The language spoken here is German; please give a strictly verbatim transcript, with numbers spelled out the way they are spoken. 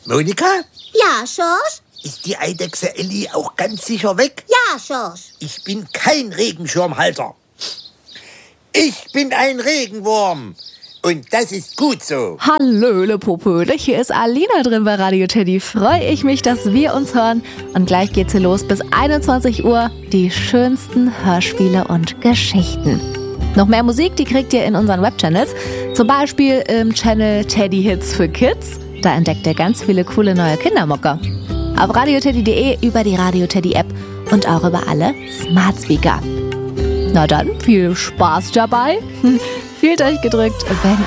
Monika? Ja, Schorsch? Ist die Eidechse Elli auch ganz sicher weg? Ja, Schorsch. Ich bin kein Regenschirmhalter. Ich bin ein Regenwurm. Und das ist gut so. Hallöle Popöle, hier ist Alina drin bei Radio Teddy. Freue ich mich, dass wir uns hören. Und gleich geht's hier los bis einundzwanzig Uhr. Die schönsten Hörspiele und Geschichten. Noch mehr Musik, die kriegt ihr in unseren Webchannels. Zum Beispiel im Channel Teddy Hits für Kids. Da entdeckt ihr ganz viele coole neue Kindermucker. Auf radioteddy punkt de, über die Radio Teddy App und auch über alle Smart Speaker. Na dann, viel Spaß dabei. Fühlt euch gedrückt, wenn